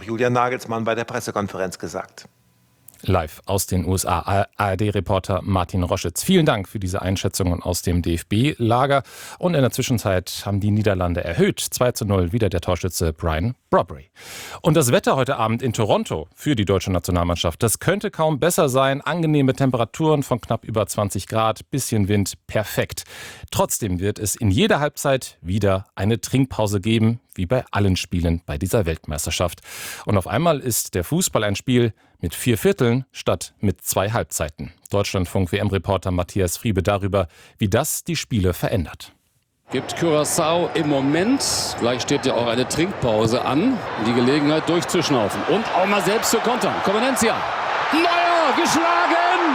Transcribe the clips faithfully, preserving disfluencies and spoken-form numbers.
Julian Nagelsmann bei der Pressekonferenz gesagt. Live aus den U S A, A R D-Reporter Martin Roschitz. Vielen Dank für diese Einschätzungen aus dem D F B-Lager. Und in der Zwischenzeit haben die Niederlande erhöht. zwei zu null, wieder der Torschütze Brian Brobry. Und das Wetter heute Abend in Toronto für die deutsche Nationalmannschaft, das könnte kaum besser sein. Angenehme Temperaturen von knapp über zwanzig Grad, bisschen Wind, perfekt. Trotzdem wird es in jeder Halbzeit wieder eine Trinkpause geben, wie bei allen Spielen bei dieser Weltmeisterschaft. Und auf einmal ist der Fußball ein Spiel mit vier Vierteln statt mit zwei Halbzeiten. Deutschlandfunk-W M-Reporter Matthias Friebe darüber, wie das die Spiele verändert. Gibt Curaçao im Moment, gleich steht ja auch eine Trinkpause an, die Gelegenheit durchzuschnaufen und auch mal selbst zu kontern. Comenencia, Neuer geschlagen!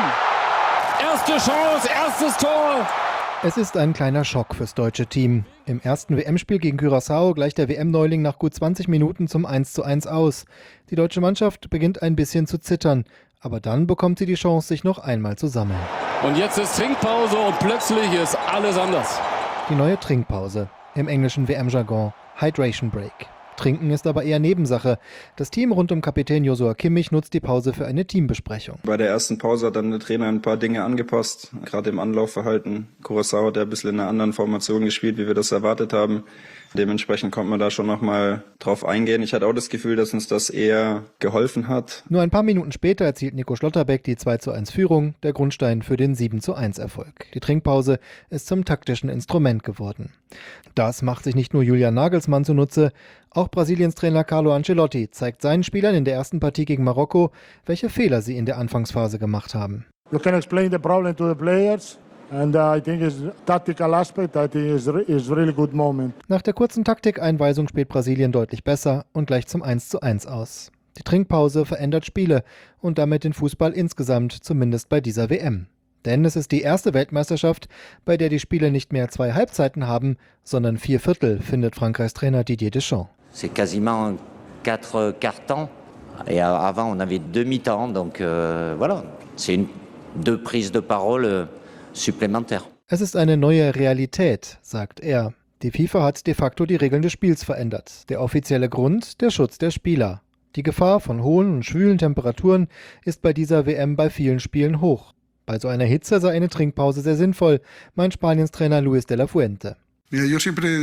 Erste Chance, erstes Tor! Es ist ein kleiner Schock fürs deutsche Team. Im ersten W M-Spiel gegen Curaçao gleicht der W M-Neuling nach gut zwanzig Minuten zum eins zu eins aus. Die deutsche Mannschaft beginnt ein bisschen zu zittern, aber dann bekommt sie die Chance, sich noch einmal zu sammeln. Und jetzt ist Trinkpause und plötzlich ist alles anders. Die neue Trinkpause, im englischen W M-Jargon Hydration Break. Trinken ist aber eher Nebensache. Das Team rund um Kapitän Joshua Kimmich nutzt die Pause für eine Teambesprechung. Bei der ersten Pause hat dann der Trainer ein paar Dinge angepasst, gerade im Anlaufverhalten. Curaçao hat ja ein bisschen in einer anderen Formation gespielt, wie wir das erwartet haben. Dementsprechend konnte man da schon nochmal drauf eingehen. Ich hatte auch das Gefühl, dass uns das eher geholfen hat. Nur ein paar Minuten später erzielt Nico Schlotterbeck die zwei zu eins Führung, der Grundstein für den sieben zu eins Erfolg. Die Trinkpause ist zum taktischen Instrument geworden. Das macht sich nicht nur Julian Nagelsmann zunutze, auch Brasiliens Trainer Carlo Ancelotti zeigt seinen Spielern in der ersten Partie gegen Marokko, welche Fehler sie in der Anfangsphase gemacht haben. You can explain the problem to the players. And uh, I think it's tactical aspect, I think is is really good moment. Nach der kurzen Taktikeinweisung spielt Brasilien deutlich besser und gleicht zum eins zu eins aus. Die Trinkpause verändert Spiele und damit den Fußball insgesamt, zumindest bei dieser W M. Denn es ist die erste Weltmeisterschaft, bei der die Spiele nicht mehr zwei Halbzeiten haben, sondern vier Viertel, findet Frankreichs Trainer Didier Deschamps. C'est quasiment quatre quarts-temps. Et avant, on avait deux mi-temps, donc euh, voilà, c'est une, deux prises de parole supplémentaires. Es ist eine neue Realität, sagt er. Die FIFA hat de facto die Regeln des Spiels verändert. Der offizielle Grund, der Schutz der Spieler. Die Gefahr von hohen und schwülen Temperaturen ist bei dieser W M bei vielen Spielen hoch. Bei so einer Hitze sei eine Trinkpause sehr sinnvoll, meint Spaniens Trainer Luis de la Fuente. Allerdings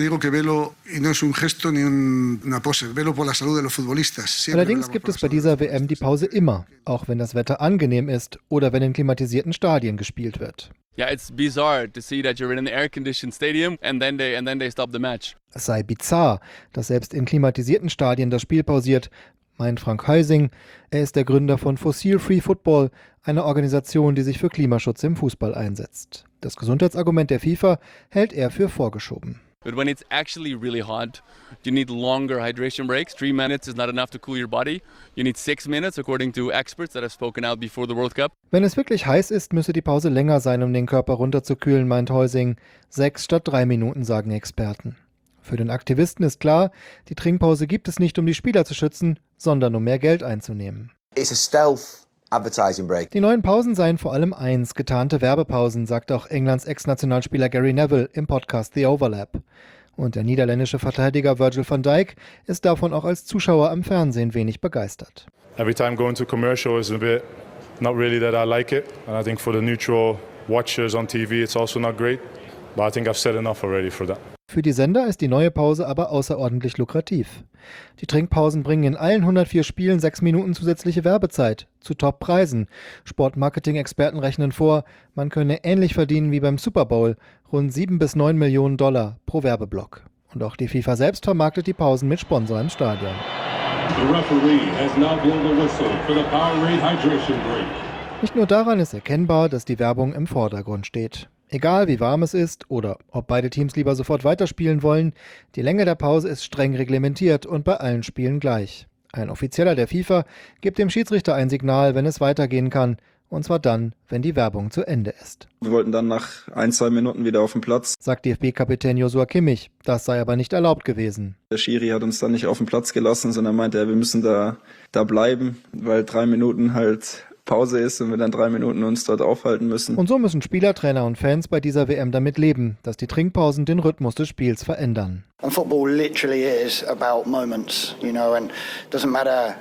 gibt es bei dieser W M die Pause immer, auch wenn das Wetter angenehm ist oder wenn in klimatisierten Stadien gespielt wird. Yeah, it's bizarre to see that you're in an air-conditioned stadium and then they and then they stop the match. Es sei bizarr, dass selbst in klimatisierten Stadien das Spiel pausiert, meint Frank Heusing. Er ist der Gründer von Fossil Free Football, einer Organisation, die sich für Klimaschutz im Fußball einsetzt. Das Gesundheitsargument der FIFA hält er für vorgeschoben. But when it's actually really hot, you need longer hydration breaks. Three minutes is not enough to cool your body. You need six minutes, according to experts that have spoken out before the World Cup. Wenn es wirklich heiß ist, müsse die Pause länger sein, um den Körper runterzukühlen, meint Heusing. Sechs statt drei Minuten, sagen Experten. Für den Aktivisten ist klar, die Trinkpause gibt es nicht, um die Spieler zu schützen, sondern um mehr Geld einzunehmen. It's a stealth advertising break. Die neuen Pausen seien vor allem eins, getarnte Werbepausen, sagt auch Englands Ex-Nationalspieler Gary Neville im Podcast The Overlap. Und der niederländische Verteidiger Virgil van Dijk ist davon auch als Zuschauer am Fernsehen wenig begeistert. Every time going to commercial is a bit not really that I like it, and I think for the neutral watchers on T V it's also not great, but I think I've said enough already for that. Für die Sender ist die neue Pause aber außerordentlich lukrativ. Die Trinkpausen bringen in allen hundertvier Spielen sechs Minuten zusätzliche Werbezeit zu Top-Preisen. Sportmarketing-Experten rechnen vor, man könne ähnlich verdienen wie beim Super Bowl, rund sieben bis neun Millionen Dollar pro Werbeblock. Und auch die FIFA selbst vermarktet die Pausen mit Sponsor im Stadion. Nicht nur daran ist erkennbar, dass die Werbung im Vordergrund steht. Egal wie warm es ist oder ob beide Teams lieber sofort weiterspielen wollen, die Länge der Pause ist streng reglementiert und bei allen Spielen gleich. Ein Offizieller der FIFA gibt dem Schiedsrichter ein Signal, wenn es weitergehen kann, und zwar dann, wenn die Werbung zu Ende ist. Wir wollten dann nach ein, zwei Minuten wieder auf den Platz, sagt D F B-Kapitän Joshua Kimmich. Das sei aber nicht erlaubt gewesen. Der Schiri hat uns dann nicht auf den Platz gelassen, sondern meinte, ja, wir müssen da, da bleiben, weil drei Minuten halt Pause ist und wir dann drei Minuten uns dort aufhalten müssen. Und so müssen Spieler, Trainer und Fans bei dieser W M damit leben, dass die Trinkpausen den Rhythmus des Spiels verändern. And football literally is about moments, you know, and doesn't matter